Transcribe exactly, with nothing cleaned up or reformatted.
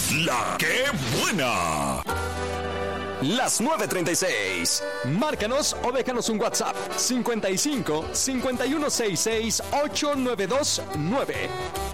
La que buena. Las nueve treinta y seis. Márcanos o déjanos un WhatsApp. cincuenta y cinco, cincuenta y uno sesenta y seis, ochocientos noventa y dos nueve.